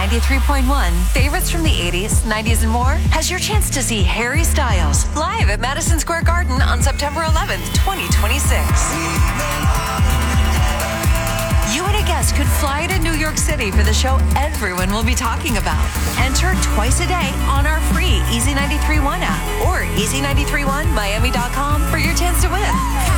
93.1, favorites from the 80s, 90s, and more, has your chance to see Harry Styles live at Madison Square Garden on September 11th, 2026. You and a guest could fly to New York City for the show everyone will be talking about. Enter twice a day on our free Easy 93.1 app or easy931miami.com for your chance to win.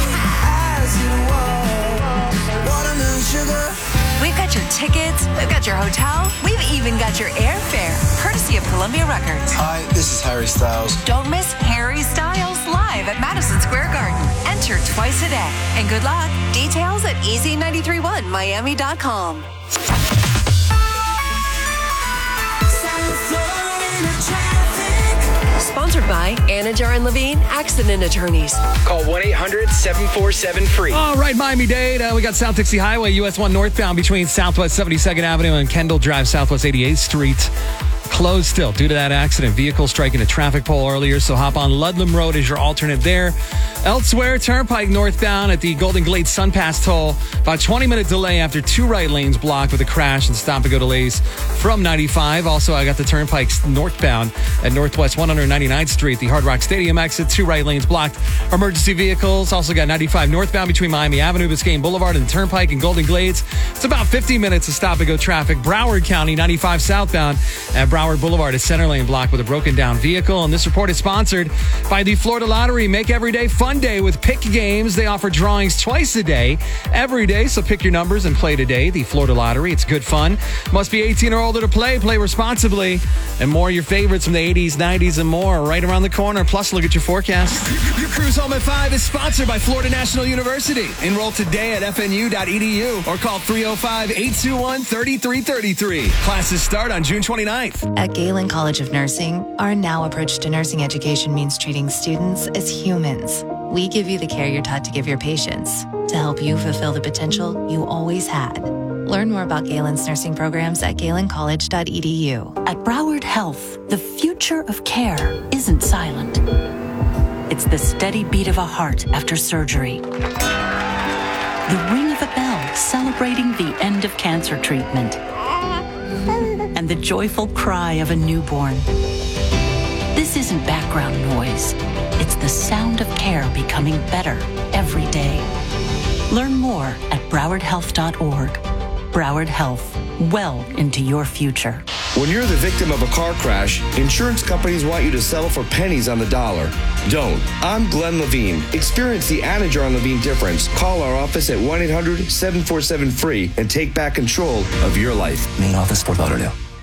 We've got your tickets, we've got your hotel, we've even got your airfare, courtesy of Columbia Records. Hi, this is Harry Styles. Don't miss Harry Styles live at Madison Square Garden. Enter twice a day. And good luck. Details at easy931miami.com. Sponsored by Anajar and Levine Accident Attorneys. Call 1-800-747-FREE. All right, Miami-Dade. We got South Dixie Highway, US 1 northbound between Southwest 72nd Avenue and Kendall Drive, Southwest 88th Street. Closed still due to that accident. Vehicle striking a traffic pole earlier, so hop on Ludlam Road as your alternate there. Elsewhere, Turnpike northbound at the Golden Glades Sunpass toll. About 20-minute delay after two right lanes blocked with a crash and stop-and-go delays from 95. Also, I got the Turnpike northbound at Northwest 199th Street. The Hard Rock Stadium exit, two right lanes blocked. Emergency vehicles. Also got 95 northbound between Miami Avenue, Biscayne Boulevard, and Turnpike and Golden Glades. It's about 50 minutes of stop-and-go traffic. Broward County, 95 southbound at Broward Boulevard, a center lane blocked with a broken down vehicle. And this report is sponsored by the Florida Lottery. Make every day fun day with Pick Games. They offer drawings twice a day, every day. So pick your numbers and play today. The Florida Lottery. It's good fun. Must be 18 or older to play. Play responsibly. And more of your favorites from the 80s, 90s, and more right around the corner. Plus, look at your forecast. Your Cruise Home at 5 is sponsored by Florida National University. Enroll today at fnu.edu or call 305-821-3333. Classes start on June 29th. At Galen College of Nursing, our now approach to nursing education means treating students as humans. We give you the care you're taught to give your patients to help you fulfill the potential you always had. Learn more about Galen's nursing programs at galencollege.edu. At Broward Health, the future of care isn't silent. It's the steady beat of a heart after surgery. The ring of a bell celebrating the end of cancer treatment. And the joyful cry of a newborn. This isn't background noise. It's the sound of care becoming better every day. Learn more at browardhealth.org. Broward Health, well into your future. When you're the victim of a car crash, insurance companies want you to settle for pennies on the dollar. Don't. I'm Glenn Levine. Experience the Anajar and Levine difference. Call our office at 1-800-747-FREE and take back control of your life. Main office, Fort Lauderdale.